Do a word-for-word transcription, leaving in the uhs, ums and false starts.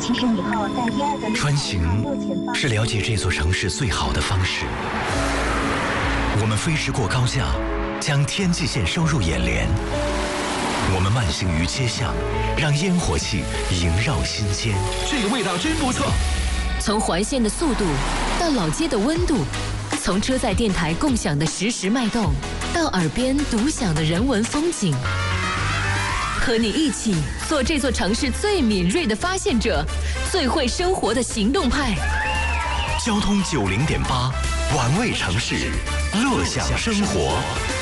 其实以后在第二个穿行是了解这座城市最好的方式。我们飞驰过高架，将天际线收入眼帘。我们慢行于街巷，让烟火气萦绕心间。 这个味道真不错。 从环线的速度到老街的温度，从车载电台共享的实时脉动，到耳边独享的人文风景。和你一起做这座城市最敏锐的发现者，最会生活的行动派。 交通九零点八，玩味城市，乐享生活。